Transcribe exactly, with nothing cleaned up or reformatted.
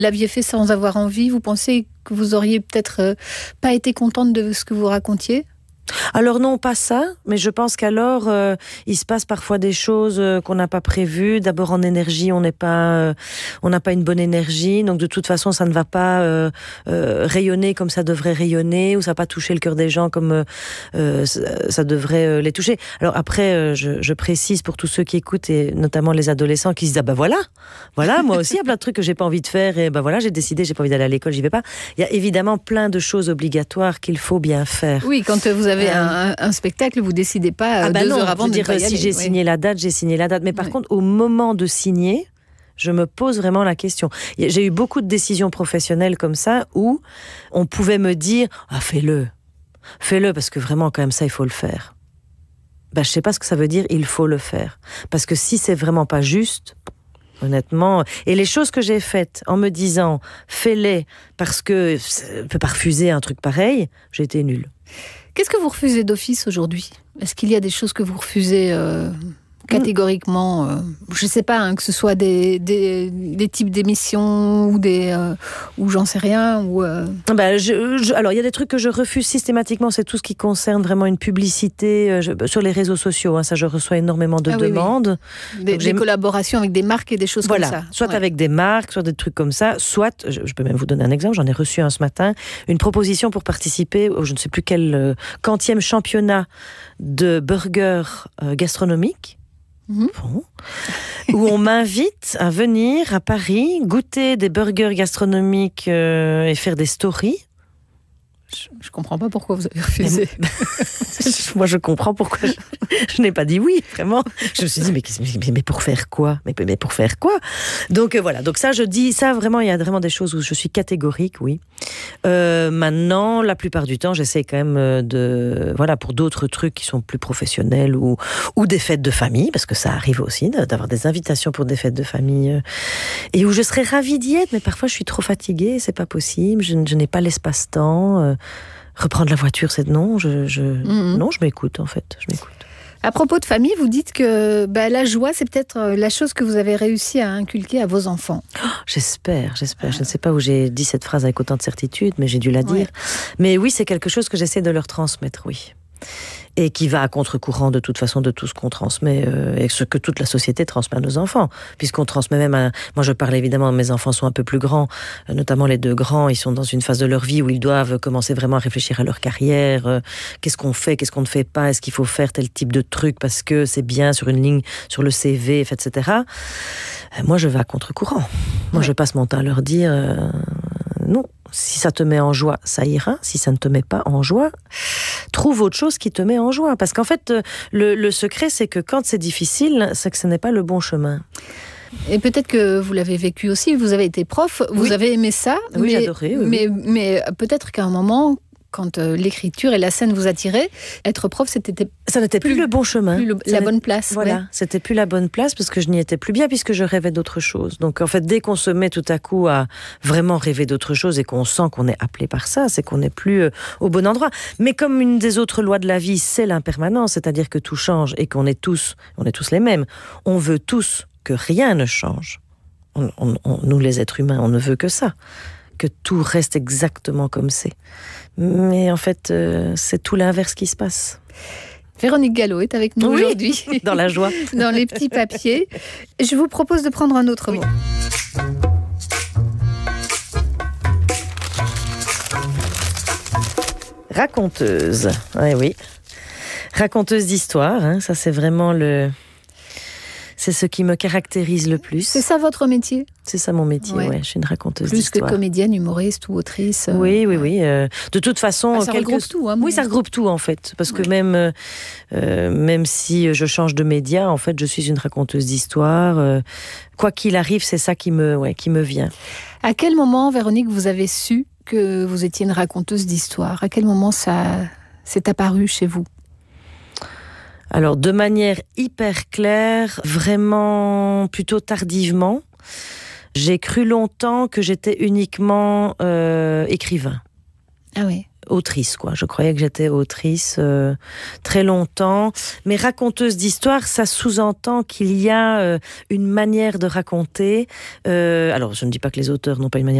l'aviez fait sans avoir envie? Vous pensez que vous auriez peut-être euh, pas été contente de ce que vous racontiez? Alors non, pas ça, mais je pense qu'alors euh, il se passe parfois des choses euh, qu'on n'a pas prévues. D'abord en énergie, on n'est pas, euh, on n'a pas une bonne énergie, donc de toute façon ça ne va pas euh, euh, rayonner comme ça devrait rayonner, ou ça va pas toucher le cœur des gens comme euh, euh, ça devrait euh, les toucher. Alors après, euh, je, je précise pour tous ceux qui écoutent, et notamment les adolescents qui se disent ah ben voilà, voilà moi aussi il y a plein de trucs que j'ai pas envie de faire, et ben voilà j'ai décidé j'ai pas envie d'aller à l'école, j'y vais pas. Il y a évidemment plein de choses obligatoires qu'il faut bien faire. Oui, quand vous avez Un, un spectacle, vous décidez pas euh, ah bah deux non, heures avant de dire, pas y si aller. j'ai oui. signé la date, j'ai signé la date. Mais par oui. contre, au moment de signer, je me pose vraiment la question. J'ai eu beaucoup de décisions professionnelles comme ça où on pouvait me dire ah fais-le, fais-le parce que vraiment quand même ça il faut le faire. Bah je sais pas ce que ça veut dire il faut le faire parce que si c'est vraiment pas juste. Honnêtement, et les choses que j'ai faites en me disant fais-les parce que je peux pas refuser un truc pareil, j'ai été nulle. Qu'est-ce que vous refusez d'office aujourd'hui? Est-ce qu'il y a des choses que vous refusez euh, catégoriquement euh, je ne sais pas, hein, que ce soit des, des, des types d'émissions ou des euh, ou j'en sais rien ou euh... ben, je, je, alors il y a des trucs que je refuse systématiquement, c'est tout ce qui concerne vraiment une publicité euh, je, sur les réseaux sociaux, hein, ça je reçois énormément de ah, demandes oui, oui. Des, des collaborations avec des marques et des choses voilà, comme ça soit ouais. avec des marques, soit des trucs comme ça, soit, je, je peux même vous donner un exemple, j'en ai reçu un ce matin, une proposition pour participer au je ne sais plus quel euh, quantième championnat de burgers euh, gastronomiques. Mmh. Bon. Où on m'invite à venir à Paris goûter des burgers gastronomiques euh, et faire des stories. Je, je comprends pas pourquoi vous avez refusé. Moi, je comprends pourquoi je, je n'ai pas dit oui, vraiment. Je me suis dit, mais, mais, mais pour faire quoi mais, mais pour faire quoi Donc euh, voilà, donc ça, je dis, ça vraiment, il y a vraiment des choses où je suis catégorique, oui. Euh, maintenant, la plupart du temps, j'essaie quand même de, voilà, pour d'autres trucs qui sont plus professionnels ou, ou des fêtes de famille, parce que ça arrive aussi d'avoir des invitations pour des fêtes de famille, et où je serais ravie d'y être, mais parfois je suis trop fatiguée, c'est pas possible, je, je n'ai pas l'espace-temps. Euh, reprendre la voiture, c'est non, je, je, mmh. non, je m'écoute en fait, je m'écoute. À propos de famille, vous dites que bah, la joie, c'est peut-être la chose que vous avez réussi à inculquer à vos enfants. Oh, j'espère, j'espère. Je ne sais pas où j'ai dit cette phrase avec autant de certitude, mais j'ai dû la dire. Ouais. Mais oui, c'est quelque chose que j'essaie de leur transmettre, oui. Et qui va à contre-courant de toute façon de tout ce qu'on transmet euh, et ce que toute la société transmet à nos enfants, puisqu'on transmet même à... Moi je parle évidemment, mes enfants sont un peu plus grands, euh, notamment les deux grands, ils sont dans une phase de leur vie où ils doivent commencer vraiment à réfléchir à leur carrière, euh, qu'est-ce qu'on fait, qu'est-ce qu'on ne fait pas, est-ce qu'il faut faire tel type de truc parce que c'est bien sur une ligne, sur le C V, et cetera. Euh, moi je vais à contre-courant. Moi ouais. je passe mon temps à leur dire euh, non. Si ça te met en joie, ça ira. Si ça ne te met pas en joie, trouve autre chose qui te met en joie. Parce qu'en fait, le, le secret, c'est que quand c'est difficile, c'est que ce n'est pas le bon chemin. Et peut-être que vous l'avez vécu aussi, vous avez été prof, vous oui. avez aimé ça. Oui, mais, j'ai adoré. Oui, mais, oui. mais peut-être qu'à un moment... quand euh, l'écriture et la scène vous attiraient, être prof, c'était ça n'était plus, plus le bon chemin, plus le, la bonne place. Voilà, ouais. C'était plus la bonne place parce que je n'y étais plus bien puisque je rêvais d'autre chose. Donc en fait, dès qu'on se met tout à coup à vraiment rêver d'autre chose et qu'on sent qu'on est appelé par ça, c'est qu'on n'est plus euh, au bon endroit. Mais comme une des autres lois de la vie, c'est l'impermanence, c'est-à-dire que tout change et qu'on est tous, on est tous les mêmes. On veut tous que rien ne change. On, on, on, nous les êtres humains, on ne veut que ça, que tout reste exactement comme c'est. Mais en fait, euh, c'est tout l'inverse qui se passe. Véronique Gallo est avec nous oui, aujourd'hui. Dans la joie. Dans les petits papiers. Je vous propose de prendre un autre oui. mot. Raconteuse. Oui, oui. Raconteuse d'histoire, hein, ça c'est vraiment le... C'est ce qui me caractérise le plus. C'est ça votre métier ? C'est ça mon métier, ouais. ouais. Je suis une raconteuse Plus d'histoire. Plus que comédienne, humoriste ou autrice. Euh... Oui, oui, oui. Euh, de toute façon... Ah, ça quelques... regroupe tout. Hein, oui, ça regroupe tout, en fait. Parce ouais. que même, euh, même si je change de média, en fait, je suis une raconteuse d'histoire. Euh, quoi qu'il arrive, c'est ça qui me, ouais, qui me vient. À quel moment, Véronique, vous avez su que vous étiez une raconteuse d'histoire ? À quel moment ça s'est apparu chez vous ? Alors, de manière hyper claire, vraiment plutôt tardivement, j'ai cru longtemps que j'étais uniquement euh, écrivain. Ah oui. autrice, quoi. Je croyais que j'étais autrice euh, très longtemps. Mais raconteuse d'histoire, ça sous-entend qu'il y a euh, une manière de raconter. Euh, alors, je ne dis pas que les auteurs n'ont pas une manière